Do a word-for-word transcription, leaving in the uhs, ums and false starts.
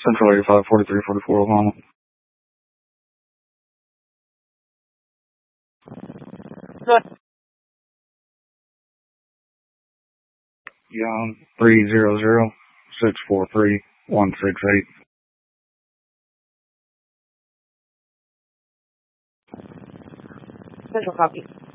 Central eighty-five, forty-three, forty-four, Oklahoma. Good. Young, three zero zero, six four three, one six eight. Central copy.